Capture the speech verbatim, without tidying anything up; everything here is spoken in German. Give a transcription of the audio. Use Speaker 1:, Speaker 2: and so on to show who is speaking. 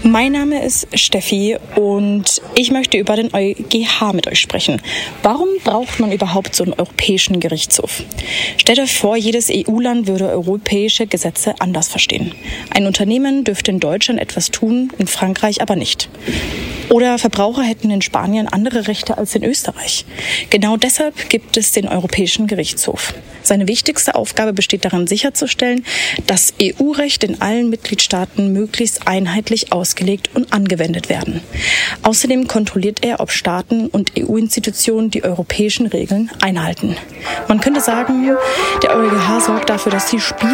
Speaker 1: Mein Name ist Steffi und ich möchte über den EuGH mit euch sprechen. Warum braucht man überhaupt so einen europäischen Gerichtshof? Stellt euch vor, jedes E U-Land würde europäische Gesetze anders verstehen. Ein Unternehmen dürfte in Deutschland etwas tun, in Frankreich aber nicht. Oder Verbraucher hätten in Spanien andere Rechte als in Österreich. Genau deshalb gibt es den Europäischen Gerichtshof. Seine wichtigste Aufgabe besteht darin, sicherzustellen, dass E U-Recht in allen Mitgliedstaaten möglichst einheitlich ausgelegt und angewendet werden. Außerdem kontrolliert er, ob Staaten und E U-Institutionen die europäischen Regeln einhalten. Man könnte sagen, der EuGH sorgt dafür, dass die Spiel